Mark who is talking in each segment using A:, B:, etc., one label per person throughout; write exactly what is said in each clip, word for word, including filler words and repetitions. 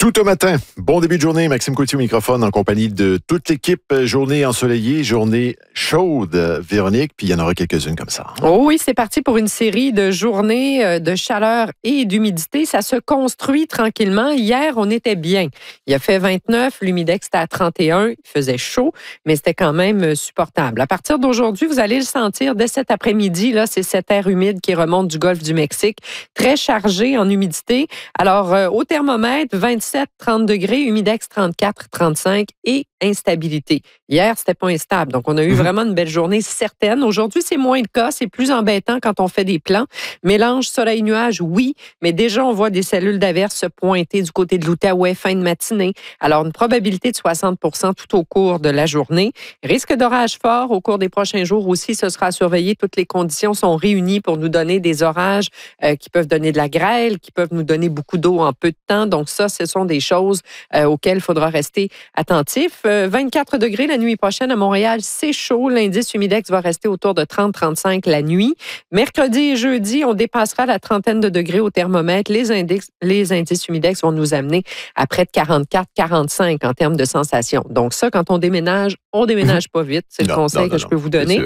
A: Tout un matin, bon début de journée, Maxime Coutier au microphone en compagnie de toute l'équipe. Journée ensoleillée, journée chaude, Véronique, puis il y en aura quelques-unes comme ça.
B: Oh oui, c'est parti pour une série de journées de chaleur et d'humidité. Ça se construit tranquillement. Hier, on était bien. Il a fait vingt-neuf, l'humidex était à trente et un, il faisait chaud, mais c'était quand même supportable. À partir d'aujourd'hui, vous allez le sentir dès cet après-midi, là, c'est cet air humide qui remonte du golfe du Mexique, très chargé en humidité. Alors, euh, au thermomètre, vingt-sept, trente degrés, humidex trente-quatre, trente-cinq et instabilité. Hier, c'était pas instable. Donc, on a eu vraiment une belle journée certaine. Aujourd'hui, c'est moins le cas. C'est plus embêtant quand on fait des plans. Mélange soleil-nuage, oui, mais déjà, on voit des cellules d'averse se pointer du côté de l'Outaouais fin de matinée. Alors, une probabilité de soixante pour cent tout au cours de la journée. Risque d'orage fort au cours des prochains jours aussi. Ce sera à surveiller. Toutes les conditions sont réunies pour nous donner des orages euh, qui peuvent donner de la grêle, qui peuvent nous donner beaucoup d'eau en peu de temps. Donc, ça, ce sont des choses euh, auxquelles il faudra rester attentif. Euh, vingt-quatre degrés la nuit prochaine à Montréal, c'est chaud. L'indice humidex va rester autour de trente à trente-cinq la nuit. Mercredi et jeudi, on dépassera la trentaine de degrés au thermomètre. Les indices, les indices humidex vont nous amener à près de quarante-quatre à quarante-cinq en termes de sensation. Donc ça, quand on déménage, on déménage pas vite. C'est non, le conseil non, non, que je peux vous donner.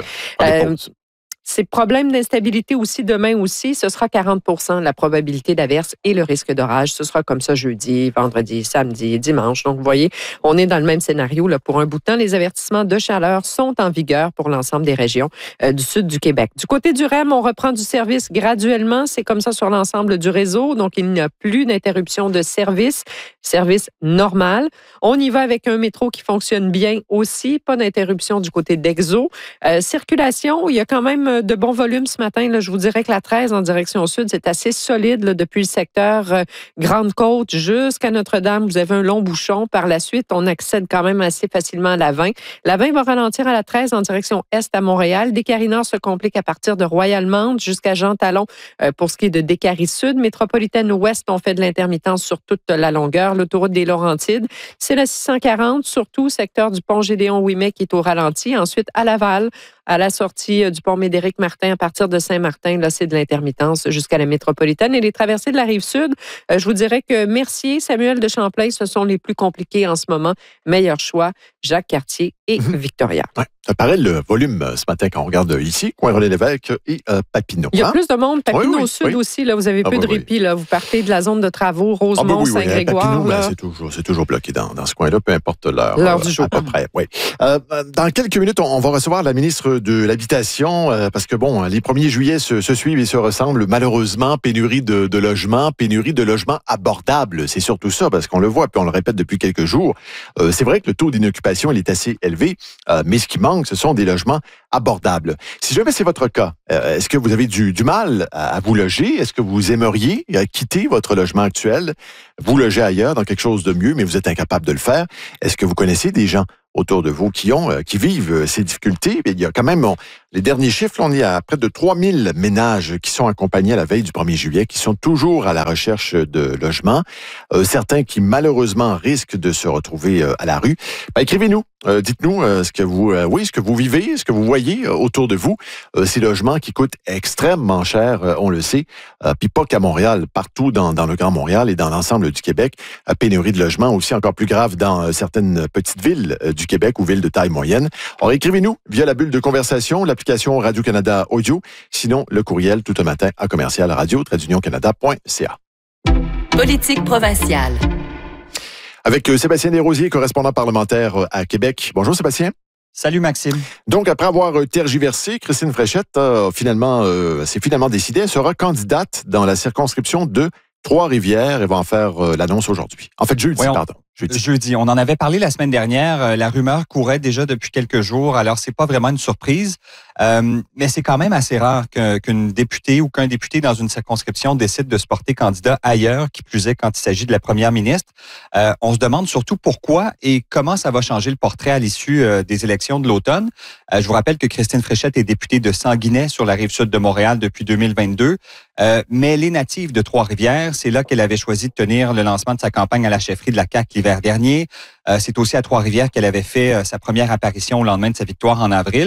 B: Ces problèmes d'instabilité aussi, demain aussi, ce sera quarante pour cent la probabilité d'averse et le risque d'orage. Ce sera comme ça jeudi, vendredi, samedi, dimanche. Donc, vous voyez, on est dans le même scénario là, pour un bout de temps. Les avertissements de chaleur sont en vigueur pour l'ensemble des régions euh, du sud du Québec. Du côté du R E M, on reprend du service graduellement. C'est comme ça sur l'ensemble du réseau. Donc, il n'y a plus d'interruption de service. Service normal. On y va avec un métro qui fonctionne bien aussi. Pas d'interruption du côté d'Exo. Euh, circulation, il y a quand même de bons volumes ce matin. Là, je vous dirais que la treize en direction sud, c'est assez solide là, depuis le secteur euh, Grande-Côte jusqu'à Notre-Dame. Vous avez un long bouchon. Par la suite, on accède quand même assez facilement à la vingt. La vingt va ralentir à la treize en direction est à Montréal. Descaries-Nord se complique à partir de Royal-Mount jusqu'à Jean-Talon euh, pour ce qui est de Descaries-Sud. Métropolitaine ouest, on fait de l'intermittence sur toute la longueur. L'autoroute des Laurentides, c'est la six cent quarante, surtout secteur du pont Gédéon-Ouimet qui est au ralenti. Ensuite, à Laval, à la sortie du pont Médéric-Martin, à partir de Saint-Martin, là, c'est de l'intermittence jusqu'à la métropolitaine. Et les traversées de la Rive-Sud, euh, je vous dirais que Mercier, Samuel de Champlain, ce sont les plus compliqués en ce moment. Meilleur choix, Jacques-Cartier et mmh. Victoria.
A: Ouais. Ça paraît le volume ce matin quand on regarde ici, coin René-Lévesque et euh, Papineau.
B: Il y a
A: hein?
B: plus de monde. Papineau
A: oui, oui,
B: au sud
A: oui.
B: aussi, là, vous avez ah, peu oui, de répit. Là. Vous partez de la zone de travaux, Rosemont, ah, oui, oui, Saint-Grégoire.
A: Oui, ben, c'est, toujours, c'est toujours bloqué dans, dans ce coin-là, peu importe l'heure.
B: L'heure euh, du jour.
A: À peu près, oui. Euh, dans quelques minutes, on, on va recevoir la ministre de l'Habitation euh, parce que, bon, les premiers juillet se, se suivent et se ressemblent. Malheureusement, pénurie de, de logements, pénurie de logements abordables. C'est surtout ça parce qu'on le voit, puis on le répète depuis quelques jours. Euh, c'est vrai que le taux d'inoccupation, il est assez élevé, euh, mais ce qui manque, ce sont des logements abordables. Si jamais c'est votre cas, euh, est-ce que vous avez du, du mal à, à vous loger? Est-ce que vous aimeriez quitter votre logement actuel, vous loger ailleurs dans quelque chose de mieux, mais vous êtes incapable de le faire? Est-ce que vous connaissez des gens autour de vous qui ont, qui vivent ces difficultés? Il y a quand même, on, les derniers chiffres, on est à près de trois mille ménages qui sont accompagnés à la veille du premier juillet, qui sont toujours à la recherche de logements. Euh, certains qui, malheureusement, risquent de se retrouver euh, à la rue. Ben, écrivez-nous, euh, dites-nous euh, ce que vous, euh, oui, ce que vous vivez, ce que vous voyez euh, autour de vous. Euh, ces logements qui coûtent extrêmement cher, euh, on le sait, euh, puis pas qu'à Montréal, partout dans, dans le Grand Montréal et dans l'ensemble du Québec. Euh, pénurie de logements aussi encore plus grave dans euh, certaines petites villes euh, du Québec ou villes de taille moyenne. Alors, écrivez-nous via la bulle de conversation, l'application Radio-Canada Audio, sinon le courriel tout un matin à commercial radio trait d'union canada point c a.
C: Politique provinciale.
A: Avec Sébastien Desrosiers, correspondant parlementaire à Québec. Bonjour Sébastien.
D: Salut Maxime.
A: Donc, après avoir tergiversé, Christine Fréchette a finalement, euh, s'est finalement décidée, elle sera candidate dans la circonscription de Trois-Rivières et va en faire euh, l'annonce aujourd'hui. En fait, jeudi, oui, on... pardon.
D: Jeudi. Jeudi. On en avait parlé la semaine dernière. La rumeur courait déjà depuis quelques jours. Alors, c'est pas vraiment une surprise. Euh, mais c'est quand même assez rare que, qu'une députée ou qu'un député dans une circonscription décide de se porter candidat ailleurs, qui plus est quand il s'agit de la première ministre. Euh, on se demande surtout pourquoi et comment ça va changer le portrait à l'issue euh, des élections de l'automne. Euh, je vous rappelle que Christine Fréchette est députée de Sanguinet sur la rive sud de Montréal depuis deux mille vingt-deux. Euh, mais elle est native de Trois-Rivières. C'est là qu'elle avait choisi de tenir le lancement de sa campagne à la chefferie de la C A Q l'hiver dernier. Euh, c'est aussi à Trois-Rivières qu'elle avait fait euh, sa première apparition au lendemain de sa victoire en avril.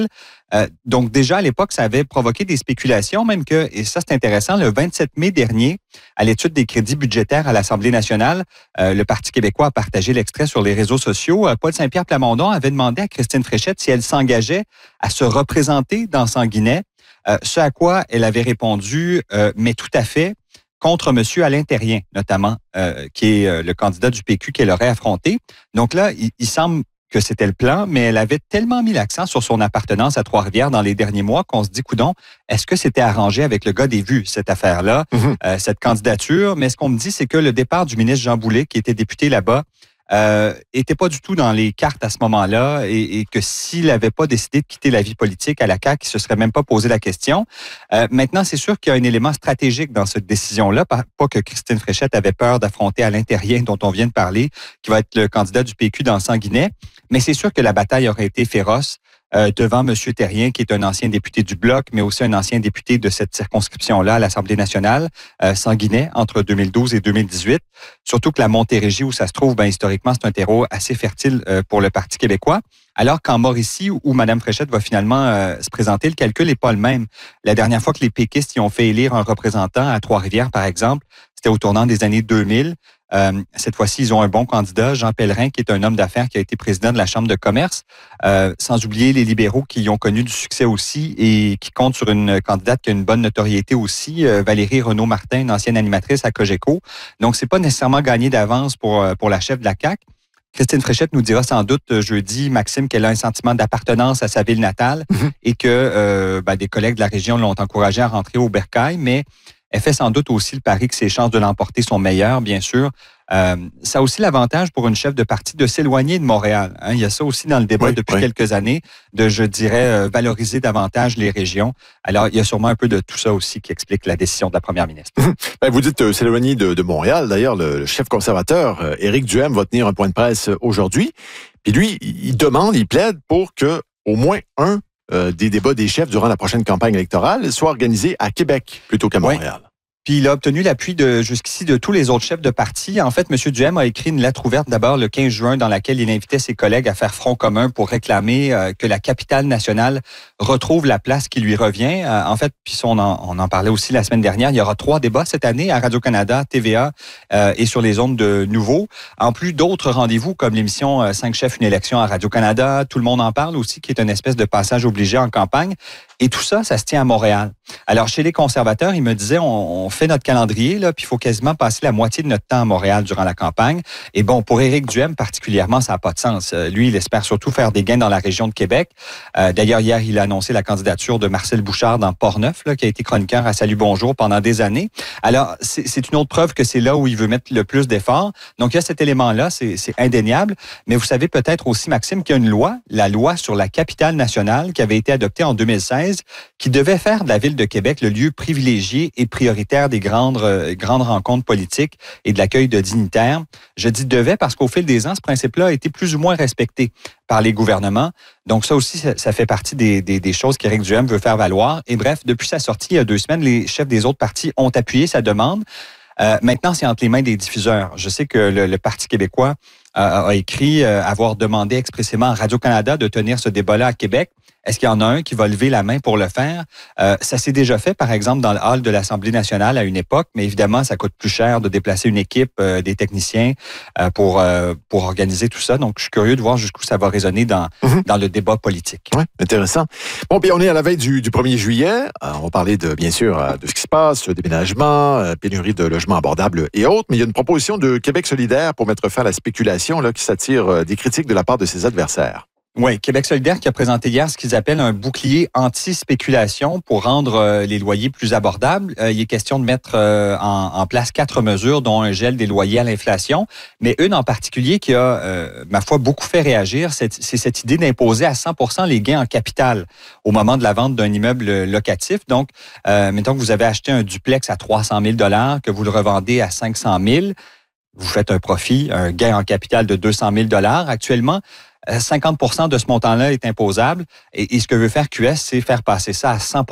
D: Euh, donc déjà à l'époque, ça avait provoqué des spéculations, même que, et ça c'est intéressant, le vingt-sept mai dernier, à l'étude des crédits budgétaires à l'Assemblée nationale, euh, le Parti québécois a partagé l'extrait sur les réseaux sociaux. Euh, Paul Saint-Pierre Plamondon avait demandé à Christine Fréchette si elle s'engageait à se représenter dans Sanguinet, euh, ce à quoi elle avait répondu euh, « mais tout à fait », contre M. Alain Terrien, notamment, euh, qui est euh, le candidat du P Q qu'elle aurait affronté. Donc là, il, il semble que c'était le plan, mais elle avait tellement mis l'accent sur son appartenance à Trois-Rivières dans les derniers mois qu'on se dit, coudonc, est-ce que c'était arrangé avec le gars des vues, cette affaire-là, mm-hmm. euh, cette candidature? Mais ce qu'on me dit, c'est que le départ du ministre Jean Boulet, qui était député là-bas, euh, était pas du tout dans les cartes à ce moment-là et, et que s'il n'avait pas décidé de quitter la vie politique à la C A Q, il se serait même pas posé la question. Euh, maintenant, c'est sûr qu'il y a un élément stratégique dans cette décision-là, pas que Christine Fréchette avait peur d'affronter Alain Terrien, dont on vient de parler, qui va être le candidat du P Q dans Sanguinet, mais c'est sûr que la bataille aurait été féroce euh, devant M. Terrien, qui est un ancien député du Bloc, mais aussi un ancien député de cette circonscription-là à l'Assemblée nationale, euh, Sanguinet, entre deux mille douze et deux mille dix-huit. Surtout que la Montérégie, où ça se trouve, ben, historiquement, c'est un terreau assez fertile euh, pour le Parti québécois. Alors qu'en Mauricie, où Mme Fréchette va finalement euh, se présenter, le calcul n'est pas le même. La dernière fois que les péquistes y ont fait élire un représentant à Trois-Rivières, par exemple, c'était au tournant des années deux mille. Euh, cette fois-ci, ils ont un bon candidat, Jean Pellerin, qui est un homme d'affaires qui a été président de la Chambre de commerce, euh, sans oublier les libéraux qui y ont connu du succès aussi et qui comptent sur une candidate qui a une bonne notoriété aussi, euh, Valérie Renaud-Martin, une ancienne animatrice à Cogeco. Donc, c'est pas nécessairement gagné d'avance pour, pour la chef de la C A Q. Christine Fréchette nous dira sans doute jeudi, Maxime, qu'elle a un sentiment d'appartenance à sa ville natale mm-hmm. et que euh, ben, des collègues de la région l'ont encouragée à rentrer au bercail, mais elle fait sans doute aussi le pari que ses chances de l'emporter sont meilleures, bien sûr. Euh, ça a aussi l'avantage pour une chef de parti de s'éloigner de Montréal. Hein. Il y a ça aussi dans le débat oui, depuis oui. quelques années, de, je dirais, euh, valoriser davantage les régions. Alors, il y a sûrement un peu de tout ça aussi qui explique la décision de la première ministre.
A: Ben, vous dites euh, s'éloigner de, de Montréal. D'ailleurs, le, le chef conservateur, euh, Éric Duhaime, va tenir un point de presse aujourd'hui. Puis lui, il demande, il plaide pour que au moins un euh, des débats des chefs durant la prochaine campagne électorale soit organisé à Québec plutôt qu'à Montréal.
D: Oui. Puis il a obtenu l'appui de jusqu'ici de tous les autres chefs de parti. En fait, M. Duhaime a écrit une lettre ouverte d'abord le quinze juin dans laquelle il invitait ses collègues à faire front commun pour réclamer euh, que la capitale nationale retrouve la place qui lui revient. Euh, en fait, puis on en, on en parlait aussi la semaine dernière, il y aura trois débats cette année à Radio-Canada, T V A euh, et sur les ondes de Nouveau. En plus d'autres rendez-vous comme l'émission euh, Cinq chefs, une élection à Radio-Canada, Tout le monde en parle aussi, qui est une espèce de passage obligé en campagne. Et tout ça, ça se tient à Montréal. Alors, chez les conservateurs, ils me disaient, on, on fait notre calendrier, là, puis il faut quasiment passer la moitié de notre temps à Montréal durant la campagne. Et bon, pour Éric Duhaime particulièrement, ça n'a pas de sens. Euh, lui, il espère surtout faire des gains dans la région de Québec. Euh, d'ailleurs, hier, il a annoncé la candidature de Marcel Bouchard dans Portneuf, là, qui a été chroniqueur à Salut Bonjour pendant des années. Alors, c'est, c'est une autre preuve que c'est là où il veut mettre le plus d'efforts. Donc, il y a cet élément-là, c'est, c'est indéniable. Mais vous savez peut-être aussi, Maxime, qu'il y a une loi, la loi sur la capitale nationale, qui avait été adoptée en deux mille seize, qui devait faire de la ville de Québec le lieu privilégié et prioritaire des grandes, euh, grandes rencontres politiques et de l'accueil de dignitaires. Je dis devait parce qu'au fil des ans, ce principe-là a été plus ou moins respecté par les gouvernements. Donc ça aussi, ça, ça fait partie des, des, des choses qu'Éric Duhaime veut faire valoir. Et bref, depuis sa sortie il y a deux semaines, les chefs des autres partis ont appuyé sa demande. Euh, maintenant, c'est entre les mains des diffuseurs. Je sais que le, le Parti québécois euh, a écrit euh, avoir demandé expressément à Radio-Canada de tenir ce débat-là à Québec. Est-ce qu'il y en a un qui va lever la main pour le faire? Euh, ça s'est déjà fait, par exemple, dans le hall de l'Assemblée nationale à une époque, mais évidemment, ça coûte plus cher de déplacer une équipe, euh, des techniciens euh, pour euh, pour organiser tout ça. Donc, je suis curieux de voir jusqu'où ça va résonner dans, mm-hmm. dans le débat politique.
A: Oui, intéressant. Bon, puis on est à la veille du, du premier juillet. Euh, on va parler, de, bien sûr, de ce qui se passe, le déménagement, euh, pénurie de logements abordables et autres, mais il y a une proposition de Québec solidaire pour mettre fin à la spéculation là, qui s'attire euh, des critiques de la part de ses adversaires.
D: Oui, Québec solidaire qui a présenté hier ce qu'ils appellent un bouclier anti-spéculation pour rendre euh, les loyers plus abordables. Euh, il est question de mettre euh, en, en place quatre mesures, dont un gel des loyers à l'inflation, mais une en particulier qui a, euh, ma foi, beaucoup fait réagir, c'est, c'est cette idée d'imposer à cent pour cent les gains en capital au moment de la vente d'un immeuble locatif. Donc, euh, mettons que vous avez acheté un duplex à trois cent mille dollars, que vous le revendez à cinq cent mille, vous faites un profit, un gain en capital de deux cent mille dollars. Actuellement, cinquante pour cent de ce montant-là est imposable. Et, et ce que veut faire Q S, c'est faire passer ça à cent pour cent.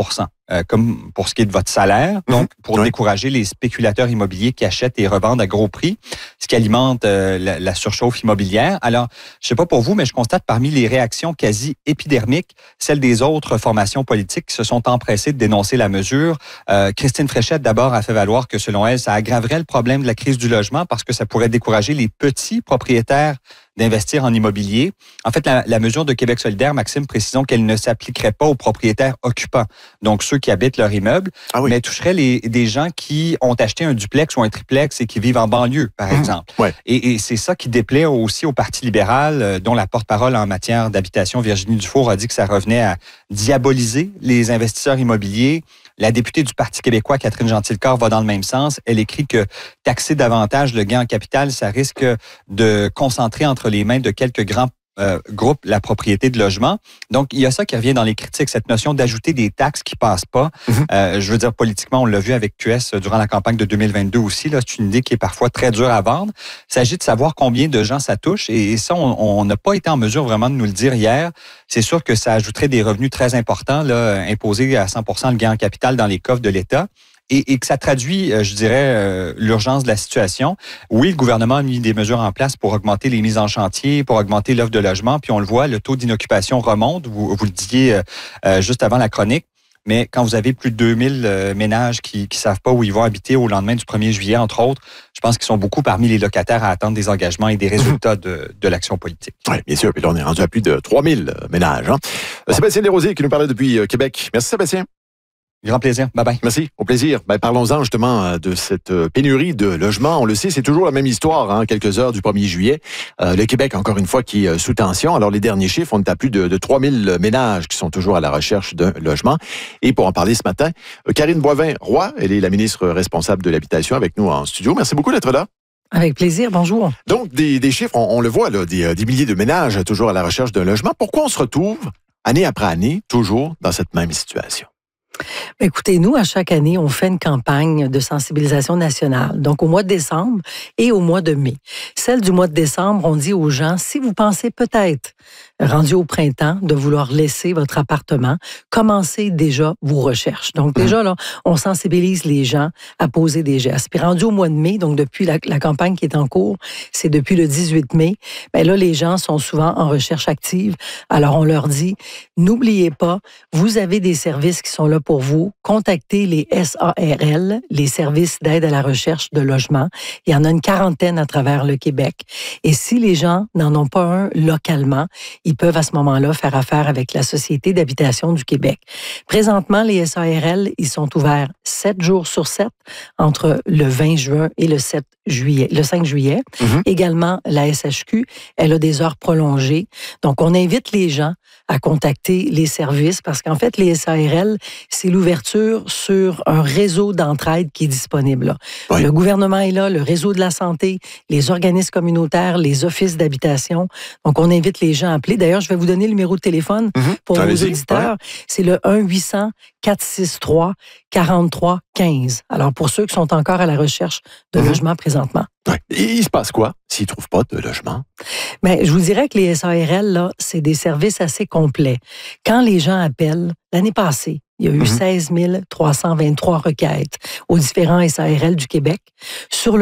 D: euh, comme pour ce qui est de votre salaire, donc pour oui. décourager les spéculateurs immobiliers qui achètent et revendent à gros prix, ce qui alimente euh, la, la surchauffe immobilière. Alors, je sais pas pour vous, mais je constate parmi les réactions quasi épidermiques, celles des autres formations politiques qui se sont empressées de dénoncer la mesure. Euh, Christine Fréchette, d'abord, a fait valoir que, selon elle, ça aggraverait le problème de la crise du logement parce que ça pourrait décourager les petits propriétaires d'investir en immobilier. En fait, la, la mesure de Québec solidaire, Maxime, précisons qu'elle ne s'appliquerait pas aux propriétaires occupants, donc ceux qui habitent leur immeuble, ah oui. mais toucherait les, des gens qui ont acheté un duplex ou un triplex et qui vivent en banlieue, par mmh. exemple. Ouais. Et, et c'est ça qui déplaît aussi au Parti libéral, euh, dont la porte-parole en matière d'habitation, Virginie Dufour, a dit que ça revenait à diaboliser les investisseurs immobiliers. La députée du Parti québécois, Catherine Gentilcorps, va dans le même sens. Elle écrit que taxer davantage le gain en capital, ça risque de concentrer entre les mains de quelques grands euh, groupes la propriété de logement. Donc, il y a ça qui revient dans les critiques, cette notion d'ajouter des taxes qui passent pas. Mm-hmm. Euh, je veux dire, politiquement, on l'a vu avec Q S durant la campagne de deux mille vingt-deux aussi. Là, c'est une idée qui est parfois très dure à vendre. Il s'agit de savoir combien de gens ça touche. Et, et ça, on n'a pas été en mesure vraiment de nous le dire hier. C'est sûr que ça ajouterait des revenus très importants, là, imposer à cent pour cent le gain en capital dans les coffres de l'État. Et, et que ça traduit, je dirais, euh, l'urgence de la situation. Oui, le gouvernement a mis des mesures en place pour augmenter les mises en chantier, pour augmenter l'offre de logement, puis on le voit, le taux d'inoccupation remonte, vous, vous le disiez euh, juste avant la chronique, mais quand vous avez plus de deux mille euh, ménages qui ne savent pas où ils vont habiter au lendemain du premier juillet, entre autres, je pense qu'ils sont beaucoup parmi les locataires à attendre des engagements et des résultats de, de l'action politique.
A: Oui, bien sûr, puis là, on est rendu à plus de trois mille ménages. Hein? Ouais. Sébastien Desrosiers qui nous parlait depuis Québec. Merci Sébastien.
D: Grand plaisir. Bye-bye.
A: Merci. Au plaisir. Ben, parlons-en justement de cette pénurie de logements. On le sait, c'est toujours la même histoire, hein, quelques heures du premier juillet. Euh, le Québec, encore une fois, qui est sous tension. Alors, les derniers chiffres, on est à plus de, de trois mille ménages qui sont toujours à la recherche d'un logement. Et pour en parler ce matin, Karine Boivin-Roy, elle est la ministre responsable de l'habitation avec nous en studio. Merci beaucoup d'être là.
E: Avec plaisir, bonjour.
A: Donc, des, des chiffres, on, on le voit, là, des, des milliers de ménages toujours à la recherche d'un logement. Pourquoi on se retrouve, année après année, toujours dans cette même situation?
E: Écoutez, nous, à chaque année, on fait une campagne de sensibilisation nationale, donc au mois de décembre et au mois de mai. Celle du mois de décembre, on dit aux gens, si vous pensez peut-être, rendu au printemps, de vouloir laisser votre appartement, commencez déjà vos recherches. Donc déjà, là, on sensibilise les gens à poser des gestes. Puis rendu au mois de mai, donc depuis la, la campagne qui est en cours, c'est depuis le dix-huit mai, bien là, les gens sont souvent en recherche active. Alors, on leur dit, n'oubliez pas, vous avez des services qui sont là pour vous. Contactez les S A R L, les services d'aide à la recherche de logement. Il y en a une quarantaine à travers le Québec. Et si les gens n'en ont pas un localement, ils peuvent à ce moment-là faire affaire avec la Société d'habitation du Québec. Présentement, les S A R L, ils sont ouverts sept jours sur sept entre le vingt juin et le sept juillet, le cinq juillet. Mm-hmm. Également, la S H Q, elle a des heures prolongées. Donc, on invite les gens à contacter les services parce qu'en fait, les S A R L, c'est l'ouverture sur un réseau d'entraide qui est disponible là. Oui. Le gouvernement est là, le réseau de la santé, les organismes communautaires, les offices d'habitation. Donc, on invite les gens à appeler. D'ailleurs, je vais vous donner le numéro de téléphone mm-hmm. pour vos auditeurs. Ouais. C'est le un huit cents quatre six trois quarante-trois quinze. Alors, pour ceux qui sont encore à la recherche de mm-hmm. logement présentement.
A: Ouais. Et il se passe quoi s'ils ne trouvent pas de logement?
E: Bien, je vous dirais que les S A R L, là, c'est des services assez complets. Quand les gens appellent, l'année passée, il y a eu mm-hmm. seize mille trois cent vingt-trois requêtes aux différents S A R L du Québec. Sur le